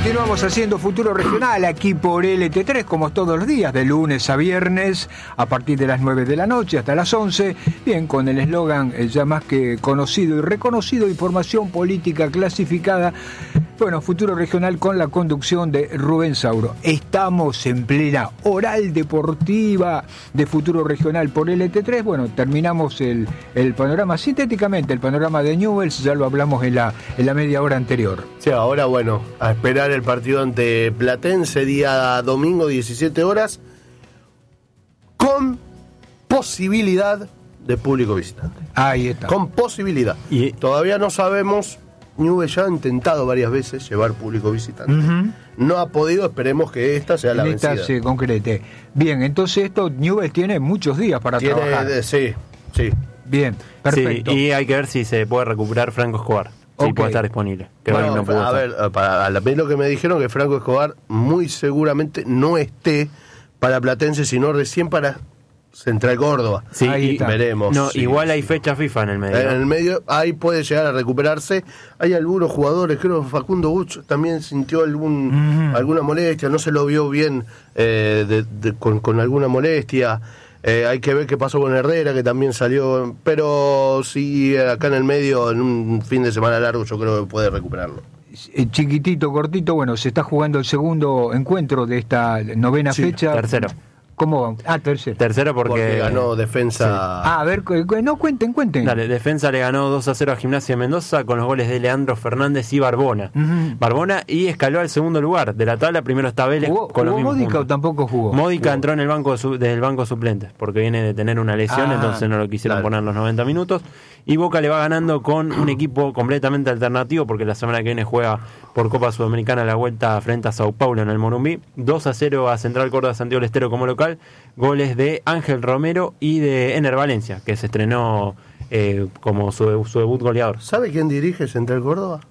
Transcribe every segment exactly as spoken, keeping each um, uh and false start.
Continuamos haciendo Futuro Regional aquí por L T tres, como todos los días, de lunes a viernes, a partir de las nueve de la noche hasta las once. Bien, con el eslogan eh, ya más que conocido y reconocido, información política clasificada. Bueno, Futuro Regional con la conducción de Rubén Sauro. Estamos en plena oral deportiva de Futuro Regional por L T tres. Bueno, terminamos el, el panorama, sintéticamente, el panorama de Newell's, ya lo hablamos en la, en la media hora anterior. Sí, ahora bueno, a esperar el partido ante Platense, día domingo, diecisiete horas, con posibilidad de público visitante. Ahí está. Con posibilidad. Y todavía no sabemos. Newell's ya ha intentado varias veces llevar público visitante. Uh-huh. No ha podido, esperemos que esta sea la esta vencida. se concrete. Bien, entonces esto Newell's tiene muchos días para tiene, trabajar. De, sí, sí. Bien, perfecto. Sí, y hay que ver si se puede recuperar Franco Escobar. Si okay. puede estar disponible. Que bueno, no pudo a ver, para, a la vez lo que me dijeron que Franco Escobar muy seguramente no esté para Platense, sino recién para Central Córdoba. Sí, ahí veremos. No, sí, igual hay sí. fecha FIFA en el medio. En el medio, ahí puede llegar a recuperarse. Hay algunos jugadores, creo que Facundo Buch también sintió algún mm. alguna molestia, no se lo vio bien eh, de, de, con, con alguna molestia. Eh, hay que ver qué pasó con Herrera, que también salió. Pero sí, acá en el medio, en un fin de semana largo, yo creo que puede recuperarlo. Chiquitito, cortito, bueno, se está jugando el segundo encuentro de esta novena sí, fecha. Tercero. ¿Cómo? Ah, tercero. Tercero porque... porque ganó Defensa... Sí. Ah, a ver, no, cuenten, cuenten. Dale, Defensa le ganó dos a cero a Gimnasia de Mendoza con los goles de Leandro Fernández y Barbona. Uh-huh. Barbona y escaló al segundo lugar de la tabla. Primero está Vélez ¿Jugó, con los ¿jugó mismos Módica puntos. o tampoco jugó? Módica jugó. entró en el banco su, del banco suplente porque viene de tener una lesión, ah, entonces no lo quisieron claro. poner los noventa minutos. Y Boca le va ganando con un equipo completamente alternativo porque la semana que viene juega por Copa Sudamericana la vuelta frente a Sao Paulo en el Morumbí. dos a cero a Central Córdoba Santiago del Estero como local. Goles de Ángel Romero y de Ener Valencia, que se estrenó eh, como su, su debut goleador. ¿Sabe quién dirige Central Córdoba?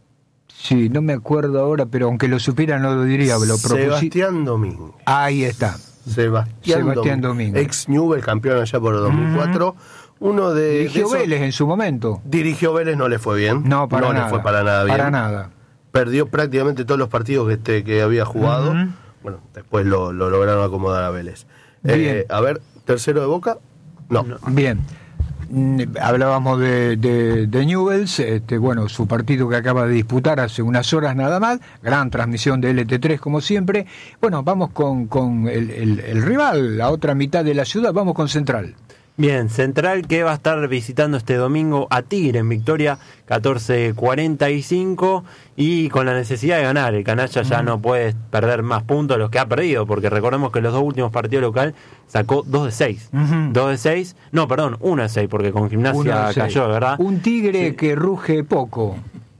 Sí, no me acuerdo ahora, pero aunque lo supiera no lo diría. Lo Sebastián Domínguez. Ahí está. Sebastián, Sebastián Domínguez. Ex Newell's, campeón allá por dos mil cuatro. Uh-huh. Uno de, dirigió de esos, Vélez en su momento. Dirigió Vélez, no le fue bien. No, para no nada. le fue para nada bien. Para nada. Perdió prácticamente todos los partidos que, este, que había jugado. Uh-huh. Bueno, después lo, lo lograron acomodar a Vélez. Eh, a ver, tercero de Boca. No. no. Bien. Hablábamos de, de, de Newell's, este, bueno, su partido que acaba de disputar hace unas horas nada más, gran transmisión de L T tres como siempre. Bueno, vamos con, con el, el, el rival, la otra mitad de la ciudad, vamos con Central. Bien, Central que va a estar visitando este domingo a Tigre en Victoria, catorce cuarenta y cinco, y con la necesidad de ganar. El canalla ya no puede perder más puntos de los que ha perdido, porque recordemos que los dos últimos partidos local sacó dos de seis. Uh-huh. dos de seis, no, perdón, uno de seis, porque con Gimnasia cayó, ¿verdad? Un Tigre sí. que ruge poco.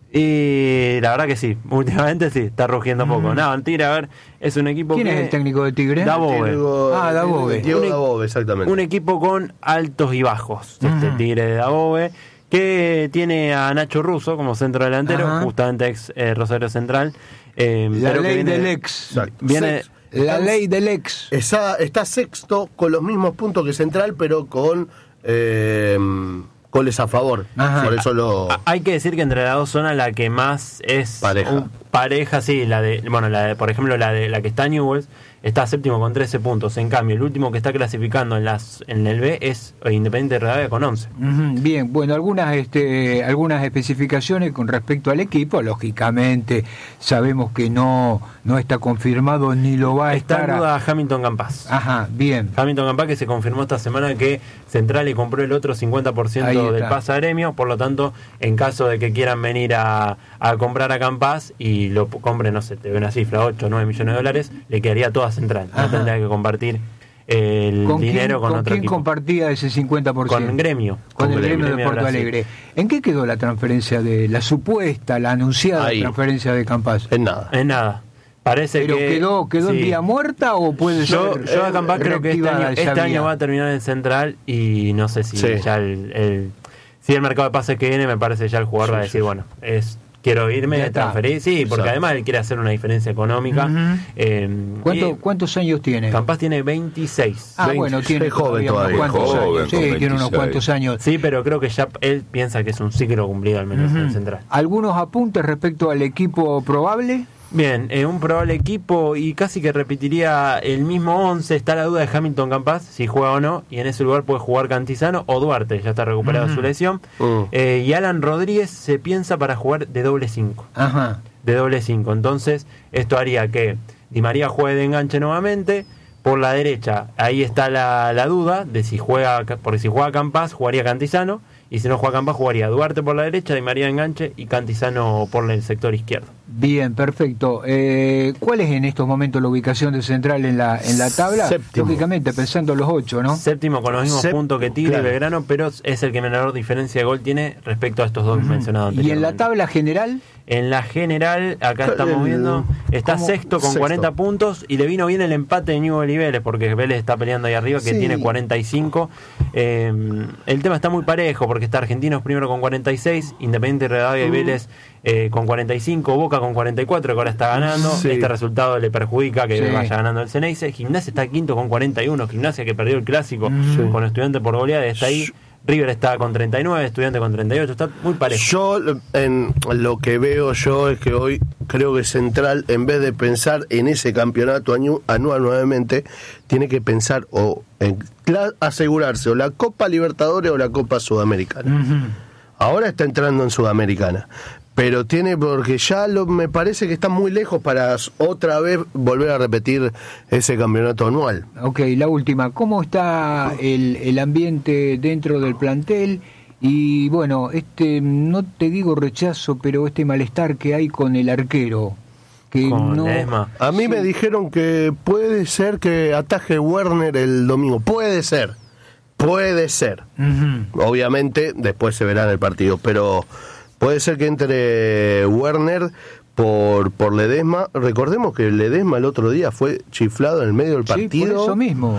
Y la verdad que sí, últimamente sí, está rugiendo mm. poco. No, el Tigre, a ver, es un equipo ¿Quién que... es el técnico de Tigre? Dabove. Ah, Dabove. Diego Dabove, exactamente. Un equipo con altos y bajos, Mm. este Tigre de Dabove, que tiene a Nacho Russo como centro delantero, Ajá. justamente ex eh, Rosario Central. Eh, la pero ley viene, del ex. Viene, la está, ley del ex. Está, está sexto con los mismos puntos que Central, pero con... Eh, goles a favor. Ajá. Por eso lo... Hay que decir que entre las dos zonas la que más es pareja, un, pareja sí, la de, bueno, la de, por ejemplo, la de la que está Newell's está séptimo con trece puntos. En cambio, el último que está clasificando en las en el B es Independiente de Rivadavia con once. Uh-huh. Bien, bueno, algunas este algunas especificaciones con respecto al equipo. Lógicamente, sabemos que no no está confirmado ni lo va a está estar. Está en duda a... Hamilton Campas. Ajá, bien. Hamilton Campas, que se confirmó esta semana que Central le compró el otro cincuenta por ciento del pase a Gremio. Por lo tanto, en caso de que quieran venir a, a comprar a Campas y lo compren, no sé, te ve una cifra, ocho o nueve millones de dólares, le quedaría toda Central. Ajá. No tendría que compartir el ¿Con dinero quién, con, con otro quién equipo. compartía ese cincuenta por ciento? Con Gremio. Con, con el Gremio, Gremio de Porto Brasil. Alegre. ¿En qué quedó la transferencia de la supuesta, la anunciada Ahí. transferencia de Campas? En nada. En nada. Parece ¿Pero que quedó, quedó sí. en vía muerta o puede yo, ser? Yo a Campas creo que este, año, este año va a terminar en Central y no sé si sí. ya el, el si el mercado de pases que viene, me parece ya el jugador sí, va a decir, sí. bueno, es quiero irme, transferir, sí, porque Exacto. además él quiere hacer una diferencia económica. Uh-huh. eh, ¿Cuánto, ¿Cuántos años tiene? Campas tiene veintiséis. Ah, veinte, bueno, tiene joven todavía. unos cuantos joven, años. Sí, veintiséis. tiene unos cuantos años. Sí, pero creo que ya él piensa que es un ciclo cumplido, al menos uh-huh. en Central. ¿Algunos apuntes respecto al equipo probable? Bien, eh, un probable equipo y casi que repetiría el mismo once. Está la duda de Hamilton Campas, si juega o no, y en ese lugar puede jugar Cantizano o Duarte, ya está recuperado de uh-huh. su lesión. Uh. Eh, y Alan Rodríguez se piensa para jugar de doble cinco. Ajá. De doble cinco. Entonces, esto haría que Di María juegue de enganche nuevamente. Por la derecha, ahí está la, la duda de si juega, porque si juega Campas, jugaría Cantizano. Y si no juega Campas, jugaría Duarte por la derecha, Di María de enganche y Cantizano por el sector izquierdo. Bien, perfecto. Eh, ¿Cuál es en estos momentos la ubicación de Central en la en la tabla? Séptimo. Lógicamente, pensando los ocho, ¿no? Séptimo con los mismos Sép- puntos que Tigre claro. y Belgrano, pero es el que menor diferencia de gol tiene respecto a estos dos uh-huh. mencionados anteriormente. ¿Y en la tabla general? En la general, acá estamos el, viendo, está ¿cómo? sexto con Sexto. cuarenta puntos y le vino bien el empate de Newell y Vélez, porque Vélez está peleando ahí arriba, que sí. tiene cuarenta y cinco. Eh, el tema está muy parejo, porque está Argentinos primero con cuarenta y seis, Independiente, Rivadavia uh. y Vélez eh, con cuarenta y cinco, Boca con cuarenta y cuatro, que ahora está ganando. Sí. Este resultado le perjudica que sí. vaya ganando el Ceneice. Gimnasia está quinto con cuarenta y uno, Gimnasia que perdió el clásico sí. con Estudiantes por goleada, está ahí. River está con treinta y nueve, Estudiante con treinta y ocho, está muy parejo. Yo, en lo que veo yo es que hoy creo que Central, en vez de pensar en ese campeonato año, anual nuevamente, tiene que pensar o en la, asegurarse o la Copa Libertadores o la Copa Sudamericana. Uh-huh. Ahora está entrando en Sudamericana, pero tiene, porque ya lo, me parece que está muy lejos para otra vez volver a repetir ese campeonato anual. Ok, la última, ¿cómo está el, el ambiente dentro del plantel? Y bueno, este no te digo rechazo, pero este malestar que hay con el arquero. Que con no... Esma. A mí sí. me dijeron que puede ser que ataje Werner el domingo, puede ser. Puede ser. Uh-huh. Obviamente, después se verá en el partido, pero puede ser que entre Werner por por Ledesma. Recordemos que Ledesma el otro día fue chiflado en el medio del partido. Sí, por eso mismo.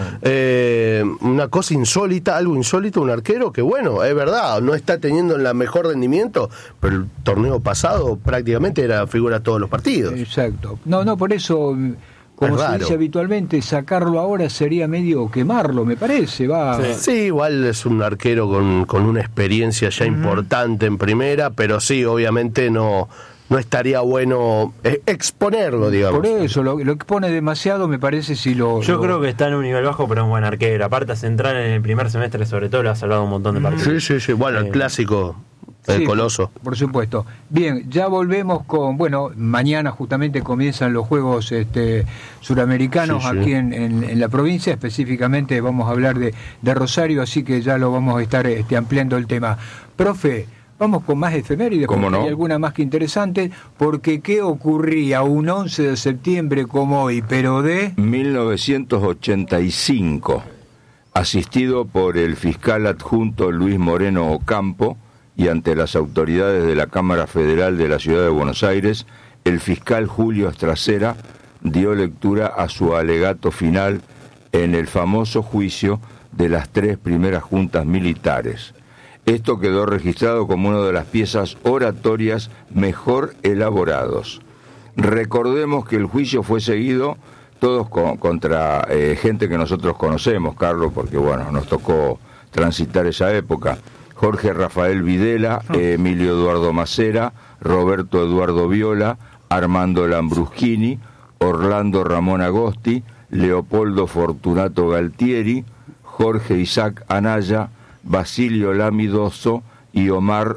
Eh, una cosa insólita, algo insólito, un arquero que, bueno, es verdad, no está teniendo el mejor rendimiento, pero el torneo pasado prácticamente era figura de todos los partidos. Exacto. No, no, por eso... Como se dice habitualmente, sacarlo ahora sería medio quemarlo, me parece. Va. Sí, sí, igual es un arquero con, con una experiencia ya uh-huh. importante en primera, pero sí, obviamente no, no estaría bueno exponerlo, digamos. Por eso, lo, lo expone demasiado, me parece, si lo... Yo lo... creo que está en un nivel bajo, pero es un buen arquero. Aparte, Central en el primer semestre, sobre todo, le ha salvado un montón de partidos. Sí, sí, sí. Bueno, eh, el clásico... El sí, Coloso. Por supuesto. Bien, ya volvemos con, bueno, mañana justamente comienzan los Juegos este, Suramericanos sí, sí. aquí en, en, en la provincia, específicamente vamos a hablar de, de Rosario, así que ya lo vamos a estar este, ampliando el tema. Profe, vamos con más efemérides, porque no? hay alguna más que interesante, porque ¿qué ocurría un once de septiembre como hoy, pero de... mil novecientos ochenta y cinco, asistido por el fiscal adjunto Luis Moreno Ocampo, y ante las autoridades de la Cámara Federal de la Ciudad de Buenos Aires, el fiscal Julio Estracera dio lectura a su alegato final en el famoso juicio de las tres primeras juntas militares. Esto quedó registrado como una de las piezas oratorias mejor elaborados. Recordemos que el juicio fue seguido todos con, contra eh, gente que nosotros conocemos, Carlos, porque bueno, nos tocó transitar esa época. Jorge Rafael Videla, eh, Emilio Eduardo Macera, Roberto Eduardo Viola, Armando Lambruschini, Orlando Ramón Agosti, Leopoldo Fortunato Galtieri, Jorge Isaac Anaya, Basilio Lamidoso y Omar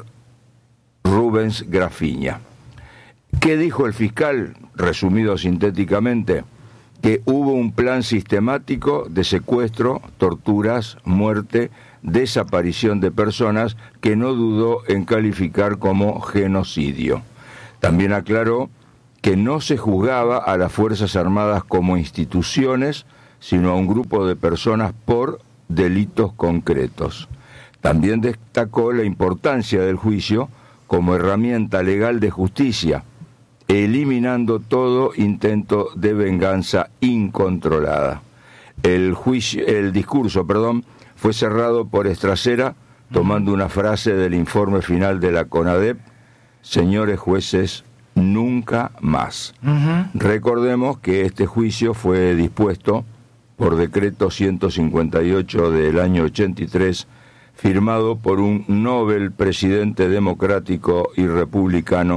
Rubens Grafiña. ¿Qué dijo el fiscal? Resumido sintéticamente, que hubo un plan sistemático de secuestro, torturas, muerte, desaparición de personas que no dudó en calificar como genocidio. También aclaró que no se juzgaba a las Fuerzas Armadas como instituciones, sino a un grupo de personas por delitos concretos. También destacó la importancia del juicio como herramienta legal de justicia, eliminando todo intento de venganza incontrolada. El juicio, el discurso, perdón, fue cerrado por Estracera, tomando una frase del informe final de la CONADEP: señores jueces, nunca más. Uh-huh. Recordemos que este juicio fue dispuesto por decreto ciento cincuenta y ocho del año ochenta y tres, firmado por un Nobel presidente democrático y republicano,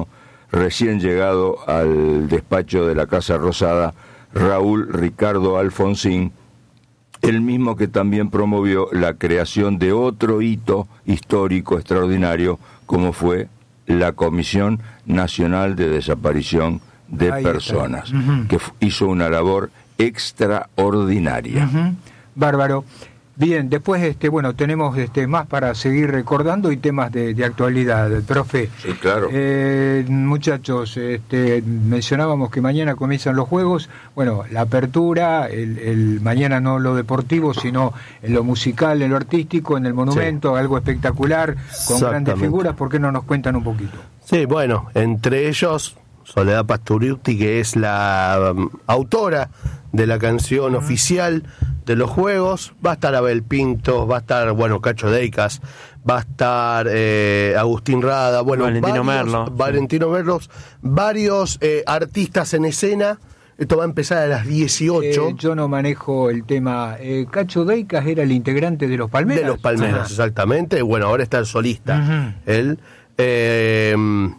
recién llegado al despacho de la Casa Rosada, Raúl Ricardo Alfonsín, el mismo que también promovió la creación de otro hito histórico extraordinario, como fue la Comisión Nacional de Desaparición de Ahí Personas, uh-huh. que hizo una labor extraordinaria. Uh-huh. Bárbaro. Bien, después, este, bueno, tenemos este más para seguir recordando y temas de, de actualidad, profe. Sí, claro. Eh, muchachos, este, mencionábamos que mañana comienzan los juegos. Bueno, la apertura, el, el mañana no lo deportivo, sino en lo musical, en lo artístico, en el monumento, sí. algo espectacular, con grandes figuras. ¿Por qué no nos cuentan un poquito? Sí, bueno, entre ellos Soledad Pastorutti, que es la um, autora de la canción uh-huh. oficial de los Juegos. Va a estar Abel Pinto, va a estar, bueno, Cacho Deicas, va a estar eh, Agustín Rada, bueno, Valentino varios, Merlo. Valentino sí. Merlos, varios eh, artistas en escena. Esto va a empezar a las dieciocho. Eh, yo no manejo el tema. Eh, Cacho Deicas era el integrante de Los Palmeras. De Los Palmeras, uh-huh. exactamente. Bueno, ahora está el solista. Uh-huh. Él. Eh,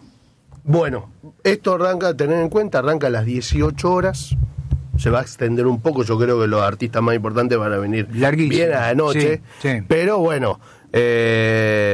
bueno, esto arranca, a tener en cuenta, arranca a las dieciocho horas. Se va a extender un poco, yo creo que los artistas más importantes van a venir Larguísimo. bien a la noche, sí, sí. pero bueno, eh,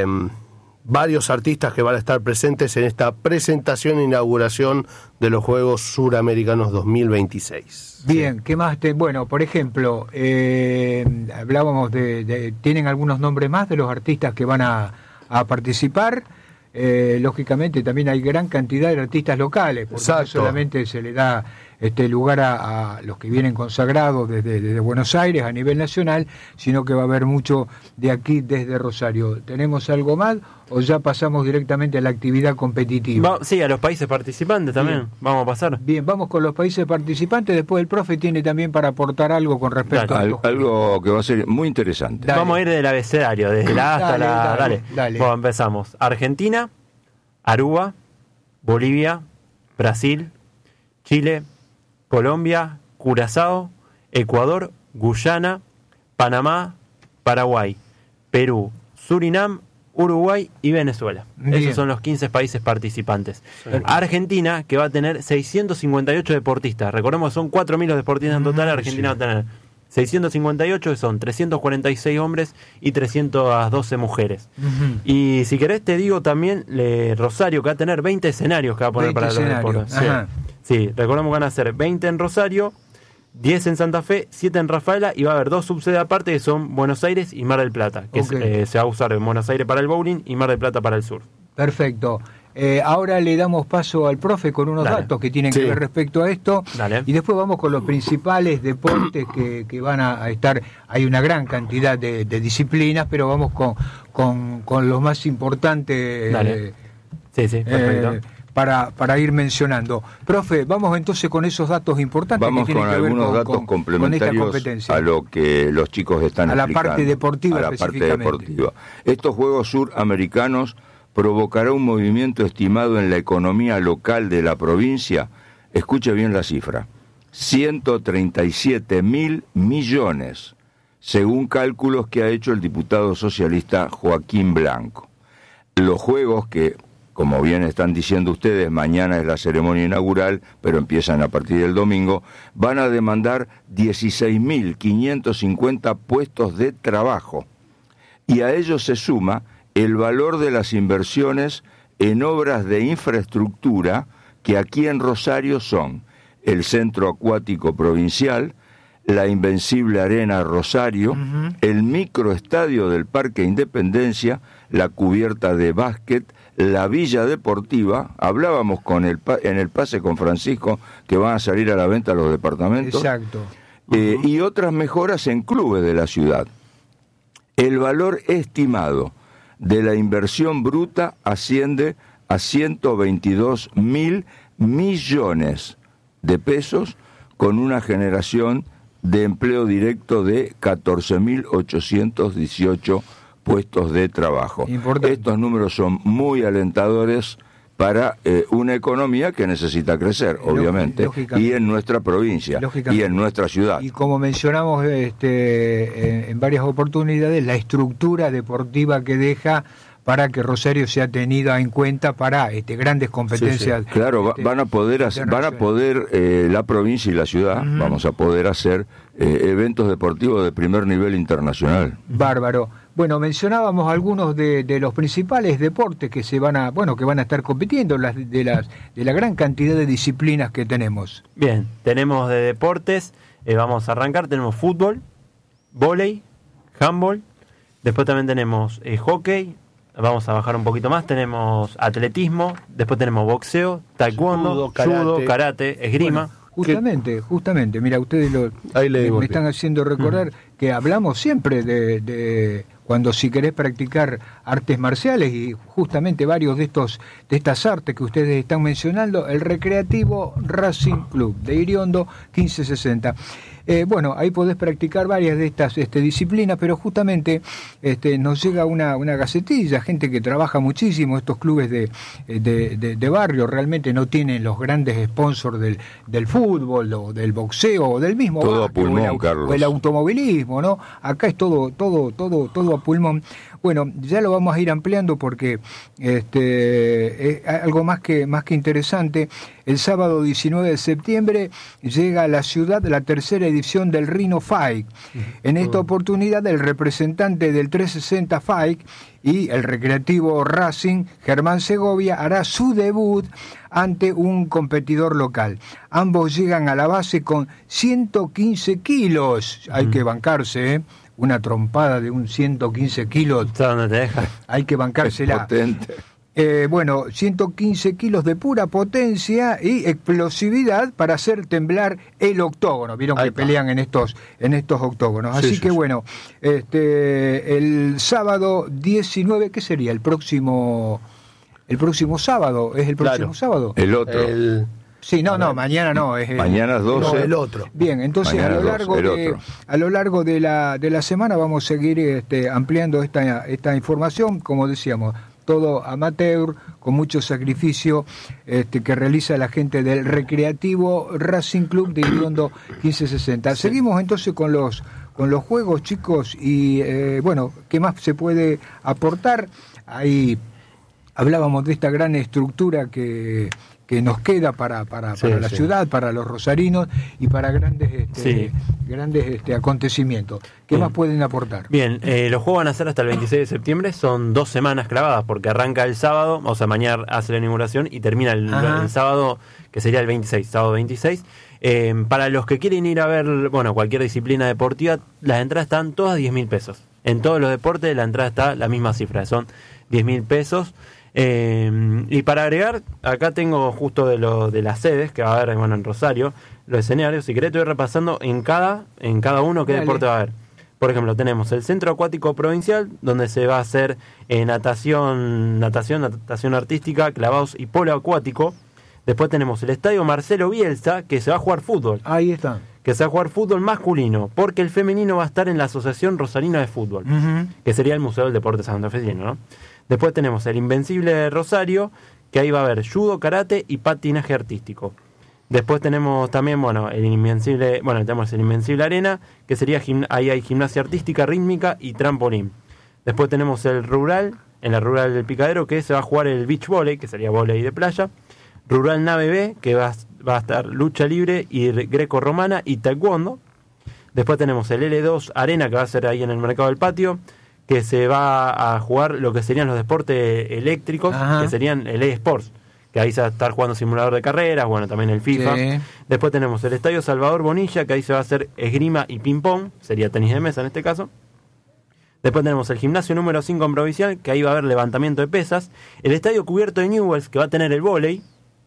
varios artistas que van a estar presentes en esta presentación e inauguración de los Juegos Suramericanos dos mil veintiséis. Bien, sí. ¿Qué más? Te, bueno, por ejemplo, eh, hablábamos de, de, ¿tienen algunos nombres más de los artistas que van a, a participar? Eh, lógicamente también hay gran cantidad de artistas locales, porque no solamente se le da este lugar a, a los que vienen consagrados desde, desde Buenos Aires a nivel nacional, sino que va a haber mucho de aquí desde Rosario. ¿Tenemos algo más o ya pasamos directamente a la actividad competitiva? Va, sí, a los países participantes también. Bien. Vamos a pasar. Bien, vamos con los países participantes. Después el profe tiene también para aportar algo con respecto dale, a al, algo que va a ser muy interesante. Dale. Vamos a ir del abecedario, desde la A hasta dale, la... Dale, dale. dale. Bueno, empezamos. Argentina, Aruba, Bolivia, Brasil, Chile, Colombia, Curazao, Ecuador, Guyana, Panamá, Paraguay, Perú, Surinam, Uruguay y Venezuela. Bien. Esos son los quince países participantes. Sí. Argentina, que va a tener seiscientos cincuenta y ocho deportistas. Recordemos, son cuatro mil los deportistas en total. Argentina sí. va a tener seiscientos cincuenta y ocho, que son trescientos cuarenta y seis hombres y trescientas doce mujeres. Uh-huh. Y si querés te digo también, le, Rosario, que va a tener veinte escenarios que va a poner para los deportes. Sí. sí, recordemos que van a ser veinte en Rosario, diez en Santa Fe, siete en Rafaela, y va a haber dos subsedes aparte que son Buenos Aires y Mar del Plata, que okay. es, eh, se va a usar en Buenos Aires para el bowling y Mar del Plata para el surf. Perfecto. Eh, ahora le damos paso al profe con unos Dale. datos que tienen sí. que ver respecto a esto. Dale. Y después vamos con los principales deportes que, que van a, a estar. Hay una gran cantidad de, de disciplinas, pero vamos con, con, con los más importantes. Dale. Sí, sí, perfecto. Eh, para, para ir mencionando. Profe, vamos entonces con esos datos importantes. Vamos que con que algunos con, datos con, complementarios con a lo que los chicos están a explicando. A la parte deportiva A la parte deportiva. Estos Juegos Suramericanos provocará un movimiento estimado en la economía local de la provincia, escuche bien la cifra, ciento treinta y siete mil millones, según cálculos que ha hecho el diputado socialista Joaquín Blanco. Los Juegos, que, como bien están diciendo ustedes, mañana es la ceremonia inaugural, pero empiezan a partir del domingo, van a demandar dieciséis mil quinientos cincuenta puestos de trabajo, y a ello se suma el valor de las inversiones en obras de infraestructura que aquí en Rosario son el Centro Acuático Provincial, la Invencible Arena Rosario, uh-huh. el microestadio del Parque Independencia, la cubierta de básquet, la Villa Deportiva. Hablábamos con el en el pase con Francisco que van a salir a la venta los departamentos. Exacto. Eh, uh-huh. Y otras mejoras en clubes de la ciudad. El valor estimado de la inversión bruta asciende a ciento veintidós mil millones de pesos, con una generación de empleo directo de catorce mil ochocientos dieciocho puestos de trabajo. Importante. Estos números son muy alentadores para eh, una economía que necesita crecer, obviamente, y en nuestra provincia, y en nuestra ciudad. Y como mencionamos este, en, en varias oportunidades, la estructura deportiva que deja para que Rosario sea tenida en cuenta para este, grandes competencias. Sí, sí. Claro, este, van a poder hacer, van a poder eh, la provincia y la ciudad, uh-huh. vamos a poder hacer eh, eventos deportivos de primer nivel internacional. Bárbaro. Bueno, mencionábamos algunos de, de los principales deportes que se van a, bueno, que van a estar compitiendo, las, de las de la gran cantidad de disciplinas que tenemos. Bien, tenemos de deportes, eh, vamos a arrancar, tenemos fútbol, vóley, handball, después también tenemos eh, hockey. Vamos a bajar un poquito más, tenemos atletismo, después tenemos boxeo, taekwondo, judo, karate, judo, karate esgrima. Bueno, justamente, justamente, mira, ustedes lo, Ahí le me están haciendo recordar mm. que hablamos siempre de, de cuando si querés practicar artes marciales, y justamente varios de estos de estas artes que ustedes están mencionando, el Recreativo Racing Club de Iriondo quince sesenta. Eh, bueno, ahí podés practicar varias de estas este, disciplinas, pero justamente este, nos llega una, una gacetilla, gente que trabaja muchísimo, estos clubes de, de, de, de barrio realmente no tienen los grandes sponsors del, del fútbol, o del boxeo, o del mismo todo barrio, a pulmón, o, el, Carlos. o el automovilismo, ¿no? Acá es todo, todo, todo, todo a pulmón. Bueno, ya lo vamos a ir ampliando porque este es algo más que más que interesante. El sábado diecinueve de septiembre llega a la ciudad la tercera edición del Rhino Fight. En esta oportunidad el representante del trescientos sesenta Fight y el Recreativo Racing, Germán Segovia, hará su debut ante un competidor local. Ambos llegan a la base con ciento quince kilos. Hay mm. que bancarse, ¿eh? Una trompada de un ciento quince kilos. ¿Dónde te deja? Hay que bancársela. Es potente. Eh, bueno, ciento quince kilos de pura potencia y explosividad para hacer temblar el octógono. Vieron Ahí que está. pelean en estos en estos octógonos. Sí, Así sí, que sí. bueno, este el sábado diecinueve, ¿qué sería? El próximo el próximo sábado, ¿es el próximo claro. sábado? El otro. El... Sí, no, no, mañana no. Es el, mañana es doce. No, el otro. Bien, entonces mañana a lo largo doce, de a lo largo de la de la semana vamos a seguir este, ampliando esta esta información, como decíamos, todo amateur, con mucho sacrificio este, que realiza la gente del Recreativo Racing Club de Iriondo quince sesenta. Sí. Seguimos entonces con los con los juegos, chicos, y eh, bueno, ¿qué más se puede aportar? Ahí hablábamos de esta gran estructura que que nos queda para para, sí, para la sí. ciudad, para los rosarinos y para grandes este, sí. grandes este, acontecimientos. ¿Qué Bien. más pueden aportar? Bien, eh, los juegos van a ser hasta el veintiséis de septiembre, son dos semanas clavadas, porque arranca el sábado, o sea, mañana hace la inauguración y termina el, el sábado, que sería el veintiséis, sábado veintiséis. Eh, para los que quieren ir a ver, bueno, cualquier disciplina deportiva, las entradas están todas a diez mil pesos. En todos los deportes la entrada está la misma cifra, son diez mil pesos. Eh, y para agregar, acá tengo justo de lo de las sedes que va a haber, bueno, en Rosario, los escenarios. Si querés te voy repasando en cada en cada uno qué Dale. deporte va a haber. Por ejemplo, tenemos el Centro Acuático Provincial, donde se va a hacer eh, natación, natación, natación artística, clavados y polo acuático. Después tenemos el Estadio Marcelo Bielsa, que se va a jugar fútbol. Ahí está. Que se va a jugar fútbol masculino, porque el femenino va a estar en la Asociación Rosarina de Fútbol, uh-huh. que sería el Museo del Deporte Santafesino, ¿no? Después tenemos el Invencible de Rosario, que ahí va a haber judo, karate y patinaje artístico. Después tenemos también, bueno, el Invencible, bueno, tenemos el Invencible Arena, que sería gim- ahí hay gimnasia artística, rítmica y trampolín. Después tenemos el Rural, en la Rural del Picadero, que se va a jugar el beach volley, que sería volley de playa. Rural Nave B, que va, va a estar lucha libre y greco-romana y taekwondo. Después tenemos el L dos Arena, que va a ser ahí en el Mercado del Patio, que se va a jugar lo que serían los deportes eléctricos, Ajá. que serían el eSports, que ahí se va a estar jugando simulador de carreras, bueno, también el FIFA. Sí. Después tenemos el Estadio Salvador Bonilla, que ahí se va a hacer esgrima y ping-pong, sería tenis de mesa en este caso. Después tenemos el gimnasio número cinco en Provincial, que ahí va a haber levantamiento de pesas. El Estadio Cubierto de Newells, que va a tener el vóley,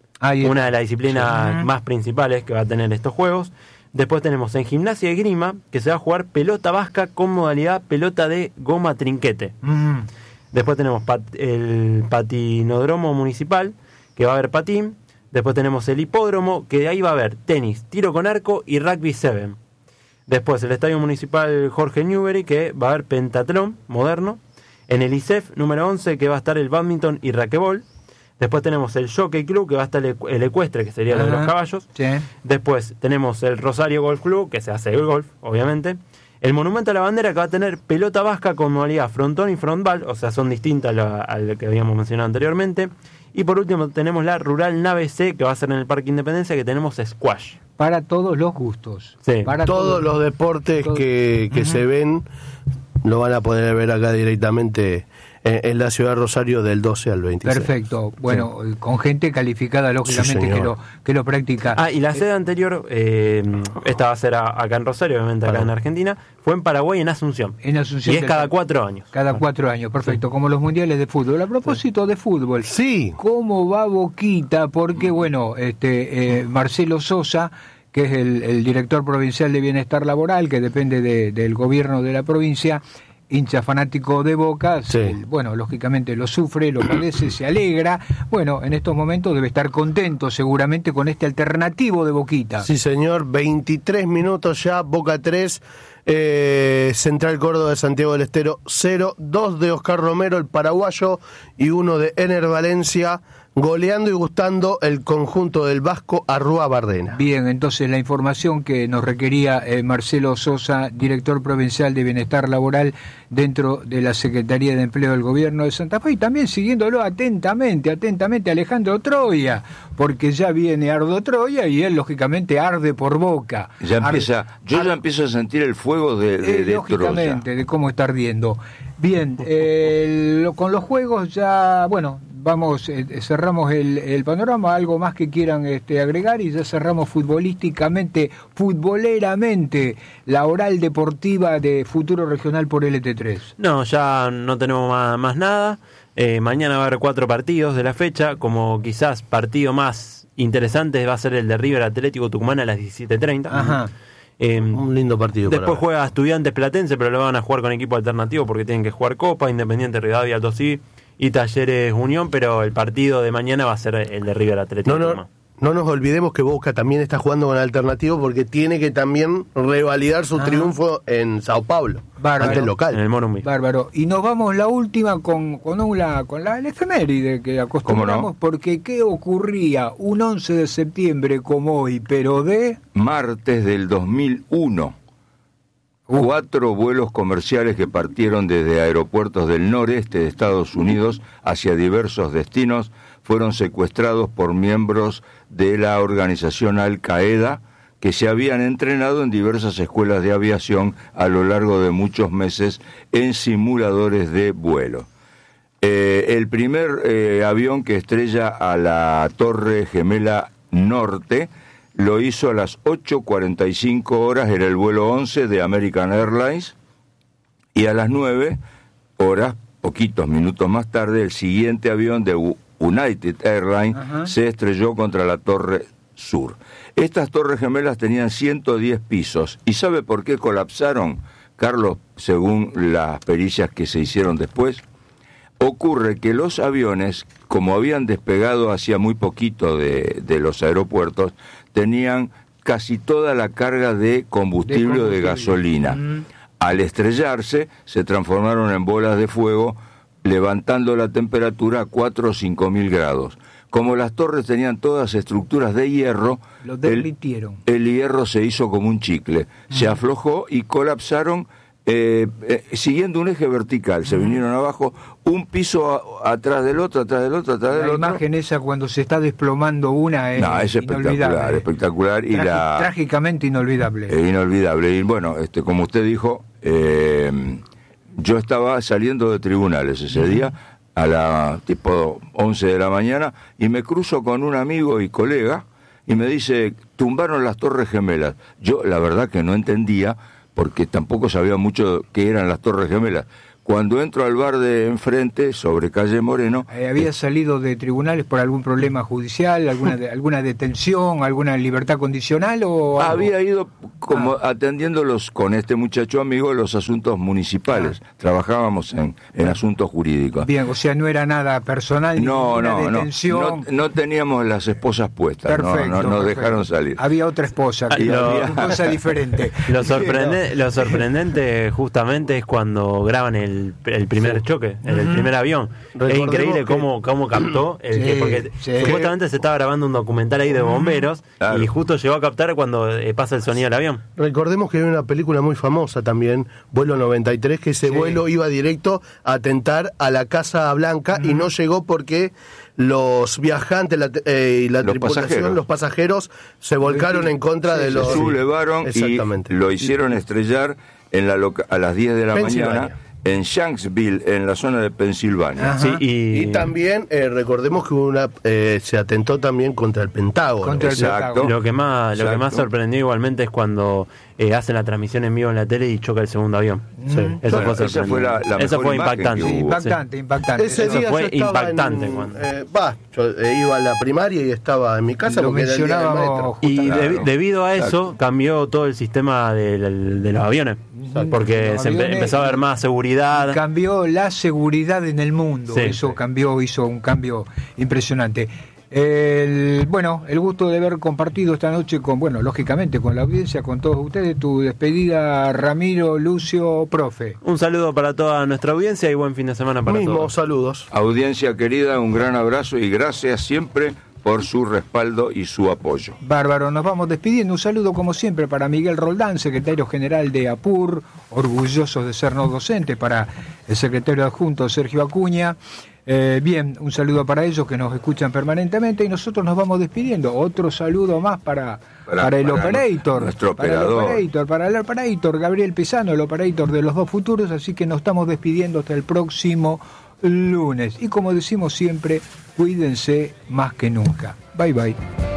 una de las disciplinas sí. más principales que va a tener estos juegos. Después tenemos en gimnasia y esgrima, que se va a jugar pelota vasca con modalidad pelota de goma trinquete. Mm. Después tenemos pat- el patinodromo municipal, que va a haber patín. Después tenemos el hipódromo, que de ahí va a haber tenis, tiro con arco y rugby siete. Después el estadio municipal Jorge Newbery, que va a haber pentatlón moderno. En el I C E F número once, que va a estar el badminton y raquebol. Después tenemos el Jockey Club, que va a estar el, el ecuestre, que sería Ajá, lo de los caballos. Sí. Después tenemos el Rosario Golf Club, que se hace el golf, obviamente. El Monumento a la Bandera, que va a tener pelota vasca con modalidad frontón y frontball, o sea, son distintas a lo, a lo que habíamos mencionado anteriormente. Y por último tenemos la Rural Nave C, que va a ser en el Parque Independencia, que tenemos squash. Para todos los gustos. Sí. Para todos, todos los deportes todo. que, que uh-huh. se ven, lo van a poder ver acá directamente en, en la ciudad de Rosario del doce al veintiséis. Perfecto. Bueno, sí. con gente calificada, lógicamente, sí, que, lo, que lo practica. Ah, y la sede eh, anterior, eh, esta va a ser a, acá en Rosario, obviamente acá en Argentina, fue en Paraguay, en Asunción. En Asunción. Y es cada cuatro años. Cada cuatro años, perfecto. Sí. Como los mundiales de fútbol. A propósito sí. de fútbol. Sí. ¿Cómo va Boquita? Porque, bueno, este eh, Marcelo Sosa, que es el, el director provincial de Bienestar Laboral, que depende de, del gobierno de la provincia, hincha fanático de Boca, sí. el, bueno, lógicamente lo sufre, lo padece, se alegra. Bueno, en estos momentos debe estar contento seguramente con este alternativo de Boquita. Sí, señor, veintitrés minutos ya, Boca tres, eh, Central Córdoba de Santiago del Estero cero, dos de Oscar Romero, el paraguayo, y uno de Ener Valencia, goleando y gustando el conjunto del Vasco Arrúa Bardena. Bien, entonces la información que nos requería eh, Marcelo Sosa, director provincial de Bienestar Laboral dentro de la Secretaría de Empleo del Gobierno de Santa Fe, y también siguiéndolo atentamente, atentamente Alejandro Troya, porque ya viene Ardo Troya y él lógicamente arde por Boca. Ya empieza, arde, yo arde, ya empiezo a sentir el fuego de, de, eh, de lógicamente, Troya. de cómo está ardiendo. Bien, eh, lo, con los juegos ya, bueno, vamos, eh, cerramos el, el panorama. Algo más que quieran este, agregar, y ya cerramos futbolísticamente, futboleramente, la oral deportiva de Futuro Regional por L T tres. No, ya no tenemos más, más nada. Eh, mañana va a haber cuatro partidos de la fecha, como quizás partido más interesante va a ser el de River Atlético Tucumán a las diecisiete treinta. Ajá. Eh, un lindo partido. Después para juega Estudiantes Platense, pero lo van a jugar con equipo alternativo porque tienen que jugar Copa, Independiente Rivadavia, Alto Sí y Talleres Unión, pero el partido de mañana va a ser el de River Atlético. No, no, no nos olvidemos que Boca también está jugando con alternativo porque tiene que también revalidar su ah. triunfo en Sao Paulo, bárbaro, ante el local. En el Morumbi. Bárbaro. Y nos vamos la última con, con, una, con la, la efeméride que acostumbramos, no? Porque ¿qué ocurría un once de septiembre como hoy, pero de...? Martes del dos mil uno. Uh. Cuatro vuelos comerciales que partieron desde aeropuertos del noreste de Estados Unidos hacia diversos destinos fueron secuestrados por miembros de la organización Al-Qaeda, que se habían entrenado en diversas escuelas de aviación a lo largo de muchos meses en simuladores de vuelo. Eh, el primer eh, avión que estrella a la Torre Gemela Norte lo hizo a las ocho cuarenta y cinco horas, era el vuelo once de American Airlines, y a las nueve horas, poquitos minutos más tarde, el siguiente avión de United Airlines Ajá. se estrelló contra la Torre Sur. Estas torres gemelas tenían ciento diez pisos. ¿Y sabe por qué colapsaron, Carlos, según las pericias que se hicieron después? Ocurre que los aviones, como habían despegado hacía muy poquito de, de los aeropuertos, tenían casi toda la carga de combustible, de combustible. o de gasolina. Mm. Al estrellarse, se transformaron en bolas de fuego, levantando la temperatura a cuatro o cinco mil grados. Como las torres tenían todas estructuras de hierro, lo derritieron. El, el hierro se hizo como un chicle, mm. se aflojó y colapsaron eh, eh, siguiendo un eje vertical. Se mm. vinieron abajo, un piso a, atrás del otro, atrás del otro, atrás del otro. La imagen esa cuando se está desplomando una es, no, es espectacular, espectacular y Tragi- la trágicamente inolvidable. Eh, inolvidable. Y bueno, este, como usted dijo, eh, yo estaba saliendo de tribunales ese mm. día a la tipo once de la mañana y me cruzo con un amigo y colega y me dice, tumbaron las Torres Gemelas. Yo la verdad que no entendía porque tampoco sabía mucho qué eran las Torres Gemelas. Cuando entro al bar de enfrente, sobre calle Moreno... Eh, ¿Había eh, salido de tribunales por algún problema judicial, alguna de, alguna detención, alguna libertad condicional o algo? Había ido como ah. atendiéndolos con este muchacho amigo los asuntos municipales. Ah. Trabajábamos en, en asuntos jurídicos. Bien, o sea, no era nada personal, no, ninguna no, detención. No, no teníamos las esposas puestas, perfecto, no, no nos perfecto. dejaron salir. Había otra esposa, que lo, había cosa diferente. Lo, sorprende, lo sorprendente justamente es cuando graban el el, el primer sí. choque, el, el primer avión. Recordemos es increíble que... cómo, cómo captó, el sí, que, porque sí. supuestamente se estaba grabando un documental ahí de bomberos claro. y justo llegó a captar cuando eh, pasa el sonido del avión. Recordemos que hay una película muy famosa también, Vuelo noventa y tres, que ese sí. vuelo iba directo a atentar a la Casa Blanca mm. y no llegó porque los viajantes la, eh, y la los tripulación, pasajeros. los pasajeros, se volcaron en contra sí, de los... Se sublevaron y lo hicieron estrellar en la loca- a las diez de la mañana en Shanksville, en la zona de Pensilvania. Sí, y... y también eh, recordemos que una eh, se atentó también contra el Pentágono. Contra el Pentágono. Lo que más Exacto. lo que más sorprendió igualmente es cuando eh, hacen la transmisión en vivo en la tele y choca el segundo avión. Sí. Mm. Eso bueno, fue esa fue la, la Eso fue impactante. Sí, impactante, sí. impactante. Ese Eso día fue impactante. En, cuando... eh, bah, yo eh, iba a la primaria y estaba en mi casa Lo porque era el día del maestro. Y claro. de, debido a eso Exacto. cambió todo el sistema de, de, de los aviones. Exacto. Porque los se aviones, empezó a haber más seguridad. Cambió la seguridad en el mundo. Sí, eso sí. cambió, hizo un cambio impresionante. El, bueno, el gusto de haber compartido esta noche con, bueno, lógicamente con la audiencia, con todos ustedes, tu despedida, Ramiro, Lucio, profe. Un saludo para toda nuestra audiencia y buen fin de semana para Mismo, todos. saludos. Audiencia querida, un gran abrazo y gracias siempre por su respaldo y su apoyo. Bárbaro, nos vamos despidiendo. Un saludo como siempre para Miguel Roldán, secretario general de APUR, orgullosos de ser no docentes, para el secretario adjunto Sergio Acuña. Eh, bien, un saludo para ellos que nos escuchan permanentemente y nosotros nos vamos despidiendo. Otro saludo más para, para, para el para operator, nuestro para operador. el operator, para el operator Gabriel Pisano, el operator de los dos futuros, así que nos estamos despidiendo hasta el próximo lunes. Y como decimos siempre, cuídense más que nunca. Bye bye.